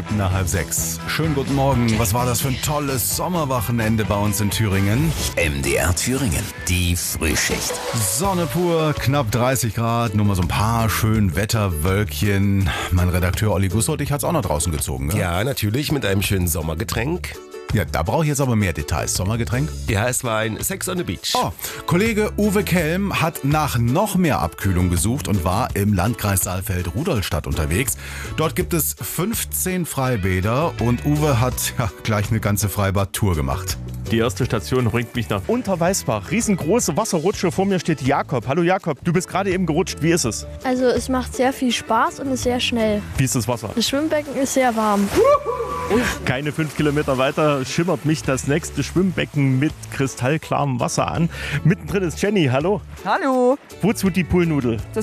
Minuten nach 5:30. Schönen guten Morgen. Was war das für ein tolles Sommerwochenende bei uns in Thüringen? MDR Thüringen, die Frühschicht. Sonne pur, knapp 30 Grad, nur mal so ein paar schön Wetterwölkchen. Mein Redakteur Olli Gussold, dich hat's auch nach draußen gezogen, gell? Ja, natürlich mit einem schönen Sommergetränk. Ja, da brauche ich jetzt aber mehr Details. Sommergetränk? Ja, es war ein Sex on the Beach. Oh, Kollege Uwe Kelm hat nach noch mehr Abkühlung gesucht und war im Landkreis Saalfeld-Rudolstadt unterwegs. Dort gibt es 15 Freibäder und Uwe hat gleich eine ganze Freibad-Tour gemacht. Die erste Station bringt mich nach Unterweißbach. Riesengroße Wasserrutsche. Vor mir steht Jakob. Hallo Jakob, du bist gerade eben gerutscht. Wie ist es? Also es macht sehr viel Spaß und ist sehr schnell. Wie ist das Wasser? Das Schwimmbecken ist sehr warm. Keine 5 Kilometer weiter schimmert mich das nächste Schwimmbecken mit kristallklarem Wasser an. Mittendrin ist Jenny. Hallo. Hallo, Wozu die Poolnudel? das